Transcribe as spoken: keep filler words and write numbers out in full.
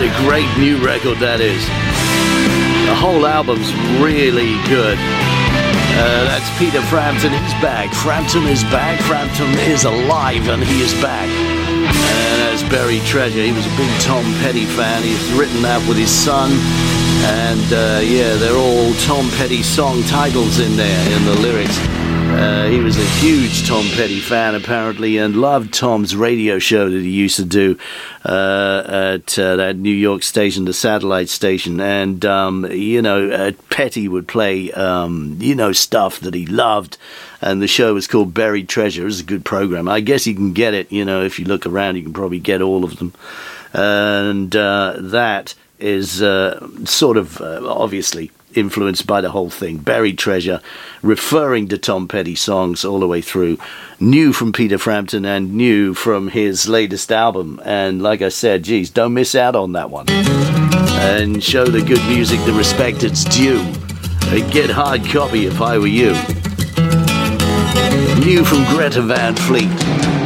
a great new record that is. The whole album's really good. Uh, that's Peter Frampton. He's back. Frampton is back. Frampton is alive and he is back. And that's Buried Treasure. He was a big Tom Petty fan. He's written that with his son. And uh, yeah, they're all Tom Petty song titles in there in the lyrics. Uh, he was a huge Tom Petty fan, apparently, and loved Tom's radio show that he used to do uh, at uh, that New York station, the satellite station. And, um, you know, uh, Petty would play, um, you know, stuff that he loved. And the show was called Buried Treasure. It was a good program. I guess you can get it, you know, if you look around, you can probably get all of them. And uh, that is uh, sort of, uh, obviously, influenced by the whole thing. Buried Treasure, referring to Tom Petty songs all the way through. New from Peter Frampton and new from his latest album. And like I said, geez, don't miss out on that one. And show the good music the respect it's due. I'd get hard copy if I were you. New from Greta Van Fleet.